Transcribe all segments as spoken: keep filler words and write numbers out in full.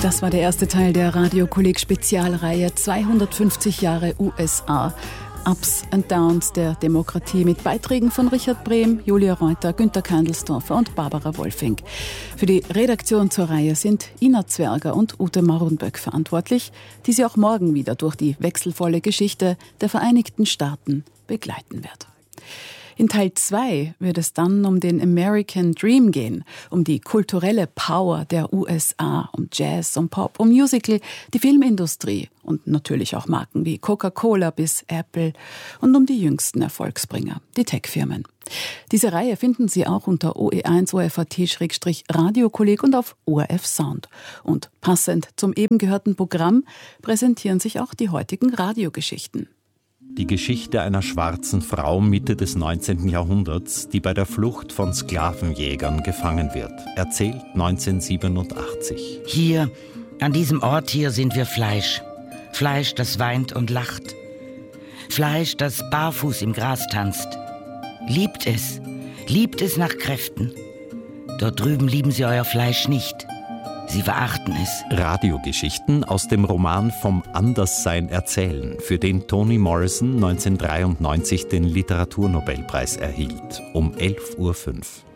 Das war der erste Teil der Radio-Kolleg-Spezialreihe zweihundertfünfzig Jahre U S A. Ups and Downs der Demokratie mit Beiträgen von Richard Brehm, Julia Reuter, Günter Kandelsdorfer und Barbara Wolfing. Für die Redaktion zur Reihe sind Ina Zwerger und Ute Marunböck verantwortlich, die Sie auch morgen wieder durch die wechselvolle Geschichte der Vereinigten Staaten begleiten wird. In Teil zwei wird es dann um den American Dream gehen, um die kulturelle Power der U S A, um Jazz, um Pop, um Musical, die Filmindustrie und natürlich auch Marken wie Coca-Cola bis Apple und um die jüngsten Erfolgsbringer, die Tech-Firmen. Diese Reihe finden Sie auch unter O E eins O F A T-Radiokolleg und auf O R F Sound. Und passend zum eben gehörten Programm präsentieren sich auch die heutigen Radiogeschichten. Die Geschichte einer schwarzen Frau Mitte des neunzehnten Jahrhunderts, die bei der Flucht von Sklavenjägern gefangen wird. Erzählt neunzehnhundertsiebenundachtzig. Hier, an diesem Ort hier sind wir Fleisch. Fleisch, das weint und lacht. Fleisch, das barfuß im Gras tanzt. Liebt es, liebt es nach Kräften. Dort drüben lieben sie euer Fleisch nicht. Sie verachten es. Radiogeschichten aus dem Roman Vom Anderssein erzählen, für den Toni Morrison neunzehnhundertdreiundneunzig den Literaturnobelpreis erhielt, um elf Uhr fünf.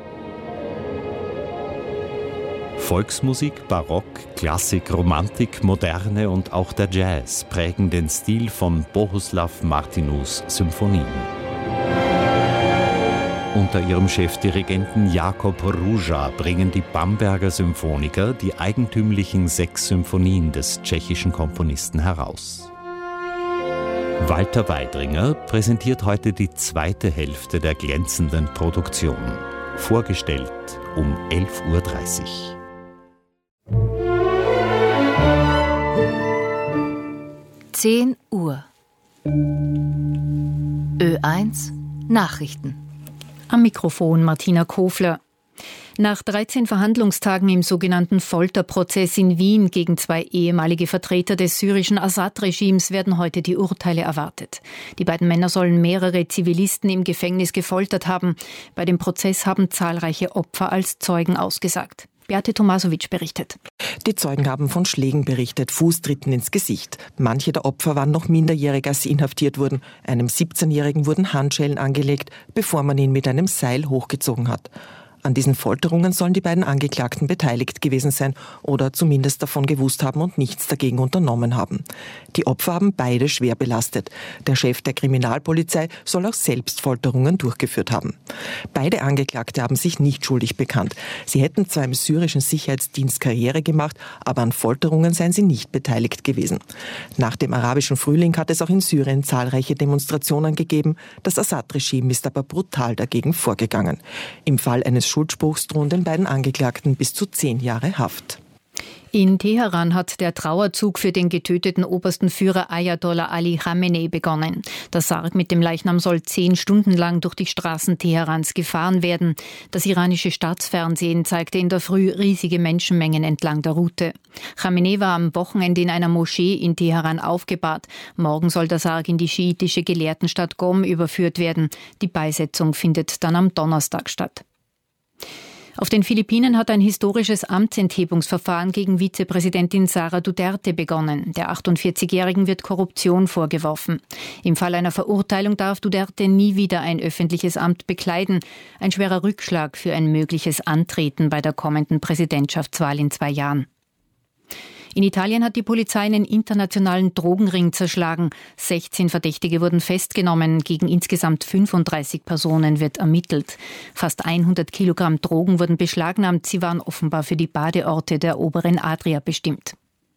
Volksmusik, Barock, Klassik, Romantik, Moderne und auch der Jazz prägen den Stil von Bohuslav Martinus Symphonien. Unter ihrem Chefdirigenten Jakob Ruža bringen die Bamberger Symphoniker die eigentümlichen sechs Symphonien des tschechischen Komponisten heraus. Walter Weidringer präsentiert heute die zweite Hälfte der glänzenden Produktion. Vorgestellt um elf Uhr dreißig. zehn Uhr. Ö eins Nachrichten. Am Mikrofon Martina Kofler. Nach dreizehn Verhandlungstagen im sogenannten Folterprozess in Wien gegen zwei ehemalige Vertreter des syrischen Assad-Regimes werden heute die Urteile erwartet. Die beiden Männer sollen mehrere Zivilisten im Gefängnis gefoltert haben. Bei dem Prozess haben zahlreiche Opfer als Zeugen ausgesagt. Beate Tomasovic berichtet. Die Zeugen haben von Schlägen berichtet, Fußtritten ins Gesicht. Manche der Opfer waren noch minderjährig, als sie inhaftiert wurden. Einem siebzehnjährigen wurden Handschellen angelegt, bevor man ihn mit einem Seil hochgezogen hat. An diesen Folterungen sollen die beiden Angeklagten beteiligt gewesen sein oder zumindest davon gewusst haben und nichts dagegen unternommen haben. Die Opfer haben beide schwer belastet. Der Chef der Kriminalpolizei soll auch selbst Folterungen durchgeführt haben. Beide Angeklagte haben sich nicht schuldig bekannt. Sie hätten zwar im syrischen Sicherheitsdienst Karriere gemacht, aber an Folterungen seien sie nicht beteiligt gewesen. Nach dem arabischen Frühling hat es auch in Syrien zahlreiche Demonstrationen gegeben. Das Assad-Regime ist aber brutal dagegen vorgegangen. Im Fall eines Schuldspruchs drohen den beiden Angeklagten bis zu zehn Jahre Haft. In Teheran hat der Trauerzug für den getöteten obersten Führer Ayatollah Ali Khamenei begonnen. Der Sarg mit dem Leichnam soll zehn Stunden lang durch die Straßen Teherans gefahren werden. Das iranische Staatsfernsehen zeigte in der Früh riesige Menschenmengen entlang der Route. Khamenei war am Wochenende in einer Moschee in Teheran aufgebahrt. Morgen soll der Sarg in die schiitische Gelehrtenstadt Qom überführt werden. Die Beisetzung findet dann am Donnerstag statt. Auf den Philippinen hat ein historisches Amtsenthebungsverfahren gegen Vizepräsidentin Sara Duterte begonnen. Der achtundvierzigjährigen wird Korruption vorgeworfen. Im Fall einer Verurteilung darf Duterte nie wieder ein öffentliches Amt bekleiden. Ein schwerer Rückschlag für ein mögliches Antreten bei der kommenden Präsidentschaftswahl in zwei Jahren. In Italien hat die Polizei einen internationalen Drogenring zerschlagen. sechzehn Verdächtige wurden festgenommen. Gegen insgesamt fünfunddreißig Personen wird ermittelt. Fast hundert Kilogramm Drogen wurden beschlagnahmt. Sie waren offenbar für die Badeorte der oberen Adria bestimmt.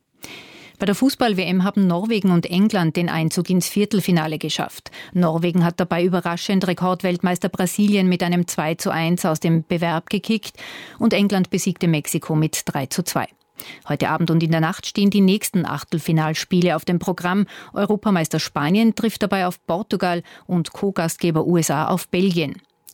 Bei der Fußball-W M haben Norwegen und England den Einzug ins Viertelfinale geschafft. Norwegen hat dabei überraschend Rekordweltmeister Brasilien mit einem zwei zu eins aus dem Bewerb gekickt und England besiegte Mexiko mit drei zu zwei. Heute Abend und in der Nacht stehen die nächsten Achtelfinalspiele auf dem Programm. Europameister Spanien trifft dabei auf Portugal und Co-Gastgeber U S A auf Belgien.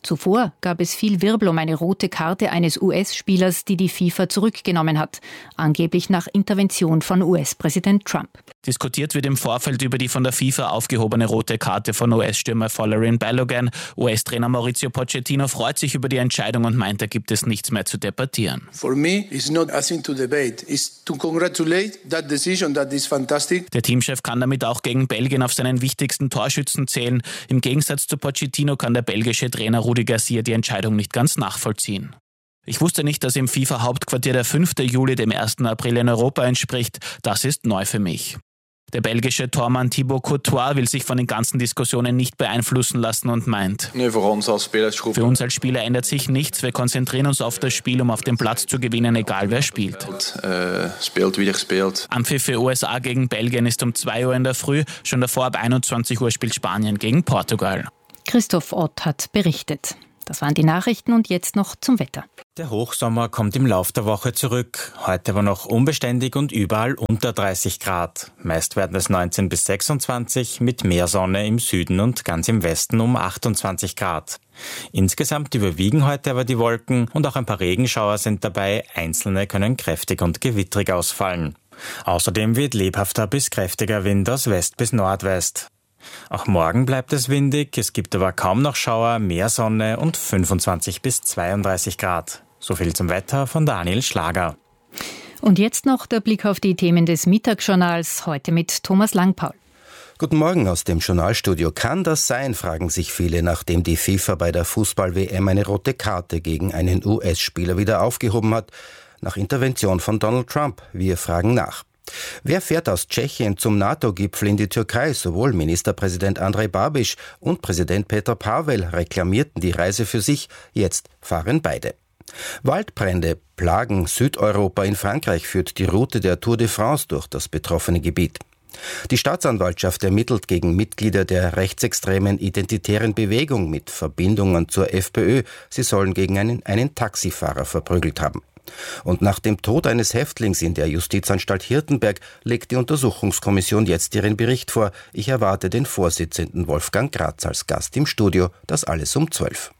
Zuvor gab es viel Wirbel um eine rote Karte eines U S-Spielers, die die FIFA zurückgenommen hat, angeblich nach Intervention von U S-Präsident Trump. Diskutiert wird im Vorfeld über die von der FIFA aufgehobene rote Karte von U S-Stürmer Folarin Balogun. U S-Trainer Mauricio Pochettino freut sich über die Entscheidung und meint, da gibt es nichts mehr zu debattieren. For me, it's not a thing to debate. It's to congratulate that decision. That is fantastic. Der Teamchef kann damit auch gegen Belgien auf seinen wichtigsten Torschützen zählen. Im Gegensatz zu Pochettino kann der belgische Trainer Rudi Garcia die Entscheidung nicht ganz nachvollziehen. Ich wusste nicht, dass im FIFA-Hauptquartier der fünften Juli dem ersten April in Europa entspricht. Das ist neu für mich. Der belgische Tormann Thibaut Courtois will sich von den ganzen Diskussionen nicht beeinflussen lassen und meint: Nee, für uns als Spielergruppe. Für uns als Spieler ändert sich nichts. Wir konzentrieren uns auf das Spiel, um auf den Platz zu gewinnen, egal wer spielt. Äh, spielt, wie er spielt. Anpfiff für U S A gegen Belgien ist um zwei Uhr in der Früh. Schon davor ab einundzwanzig Uhr spielt Spanien gegen Portugal. Christoph Ott hat berichtet. Das waren die Nachrichten und jetzt noch zum Wetter. Der Hochsommer kommt im Lauf der Woche zurück. Heute aber noch unbeständig und überall unter dreißig Grad. Meist werden es neunzehn bis sechsundzwanzig, mit mehr Sonne im Süden und ganz im Westen um achtundzwanzig Grad. Insgesamt überwiegen heute aber die Wolken und auch ein paar Regenschauer sind dabei. Einzelne können kräftig und gewittrig ausfallen. Außerdem weht lebhafter bis kräftiger Wind aus West bis Nordwest. Auch morgen bleibt es windig, es gibt aber kaum noch Schauer, mehr Sonne und fünfundzwanzig bis zweiunddreißig Grad. So viel zum Wetter von Daniel Schlager. Und jetzt noch der Blick auf die Themen des Mittagsjournals, heute mit Thomas Langpaul. Guten Morgen aus dem Journalstudio. Kann das sein, fragen sich viele, nachdem die FIFA bei der Fußball-W M eine rote Karte gegen einen U S-Spieler wieder aufgehoben hat, nach Intervention von Donald Trump. Wir fragen nach. Wer fährt aus Tschechien zum NATO-Gipfel in die Türkei? Sowohl Ministerpräsident Andrej Babiš und Präsident Petr Pavel reklamierten die Reise für sich. Jetzt fahren beide. Waldbrände plagen Südeuropa. In Frankreich führt die Route der Tour de France durch das betroffene Gebiet. Die Staatsanwaltschaft ermittelt gegen Mitglieder der rechtsextremen Identitären Bewegung mit Verbindungen zur FPÖ. Sie sollen gegen einen, einen Taxifahrer verprügelt haben. Und nach dem Tod eines Häftlings in der Justizanstalt Hirtenberg legt die Untersuchungskommission jetzt ihren Bericht vor. Ich erwarte den Vorsitzenden Wolfgang Gratz als Gast im Studio. Das alles um zwölf.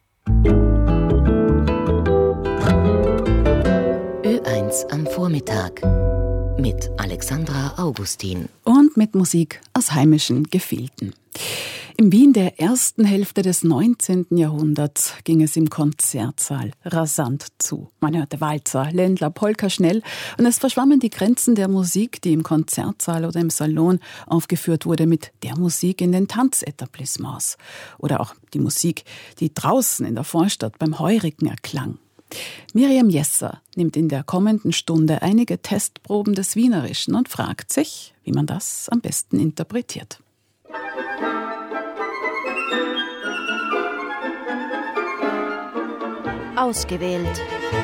Ö eins am Vormittag mit Alexandra Augustin. Und mit Musik aus heimischen Gefilden. Im Wien der ersten Hälfte des neunzehnten Jahrhunderts ging es im Konzertsaal rasant zu. Man hörte Walzer, Ländler, Polka schnell und es verschwammen die Grenzen der Musik, die im Konzertsaal oder im Salon aufgeführt wurde, mit der Musik in den Tanzetablissements. Oder auch die Musik, die draußen in der Vorstadt beim Heurigen erklang. Miriam Jesser nimmt in der kommenden Stunde einige Testproben des Wienerischen und fragt sich, wie man das am besten interpretiert. Ausgewählt.